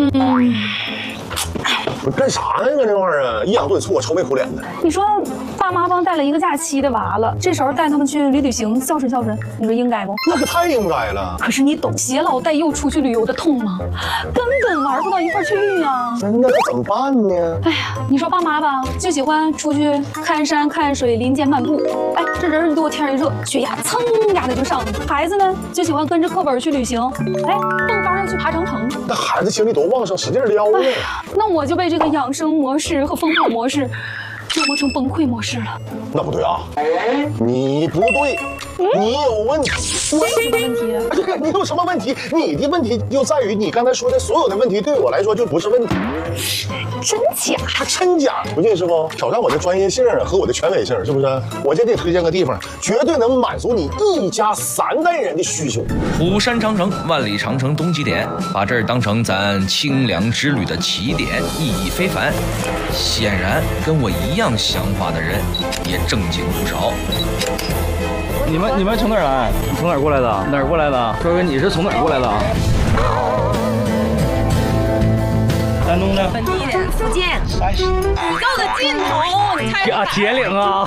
我干啥呢？搁这块儿啊，抑扬顿挫，愁眉苦脸的。 你说爸妈帮带了一个假期的娃了，这时候带他们去旅行，孝顺孝顺，你说应该不？ 那可太应该了。 可是你懂携老带幼出去旅游的痛吗？根本玩不到一块去呀。 那可怎么办呢？ 哎呀，你说爸妈吧，就喜欢出去看山看水，林间漫步。哎，这人一多天一热，血压蹭呀的就上去。孩子呢，就喜欢跟着课本去旅行。哎，蹦高要去爬长城。 那孩子精力多旺盛，使劲撩呢。 那我就被这个养生模式和疯跑模式折磨成崩溃模式了。 那不对啊，你不对，你有问题。 我有什么问题？ 哎呀，你有什么问题？你的问题就在于你刚才说的所有的问题，对我来说就不是问题。 真假？ 真假？不信是不？挑战我的专业性和我的权威性，是不是？我就给你推荐个地方，绝对能满足你一家3代人的需求。 虎山长城，万里长城东极点，把这儿当成咱清凉之旅的起点，意义非凡。显然，跟我一样想法的人也正经不少。 你们从哪儿来？从哪儿过来的？哪儿过来的？说说你是从哪儿过来的？山东的。 本地的，福建。宇宙的尽头，你看。 啊，铁岭啊！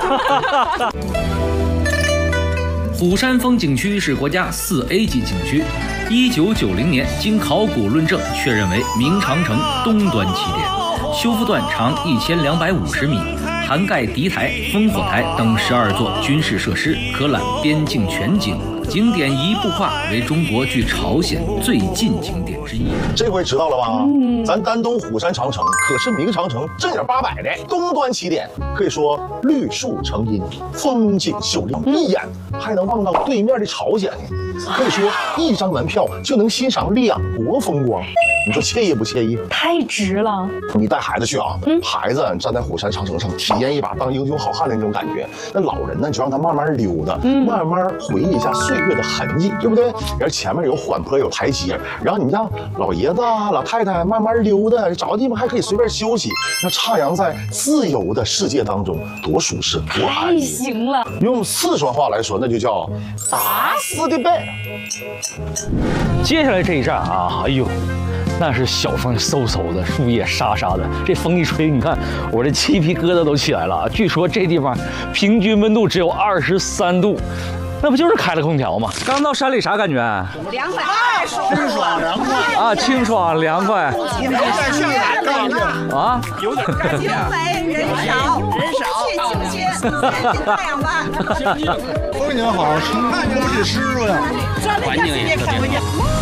虎山风景区是国家4A 级景区，1990年经考古论证确认为明长城东端起点，修复段长1250米。涵盖敌台、烽火台等12座军事设施，可览边境全景。景点一步跨为中国距朝鲜最近景点之一。 这回知道了吧？咱丹东虎山长城可是明长城正经八百的东端起点，可以说绿树成荫，风景秀丽，一眼还能望到对面的朝鲜呢。可以说一张门票就能欣赏2国风光，你说惬意不惬意？ 太值了！ 你带孩子去啊，孩子站在虎山长城上体验一把当英雄好汉的那种感觉。那老人呢，就让他慢慢溜达，慢慢回忆一下岁月的痕迹，对不对？然后前面有缓坡有台阶，然后你让老爷子老太太慢慢溜达，找个地方还可以随便休息，那徜徉在自由的世界当中，多舒适，多安逸。 太行了！ 用四川话来说，那就叫打死的背。 接下来这一站啊，哎呦，那是小风嗖嗖的，树叶沙沙的，这风一吹，你看我这鸡皮疙瘩都起来了。据说这地方平均温度只有23度，那不就是开了空调吗？刚到山里啥感觉？ 凉快，太爽， 清爽凉快啊，清爽凉快。 有点像来了啊， 有点干清北人少，清新，太阳吧。 风景好，看见不是师傅呀。 环境也特别好。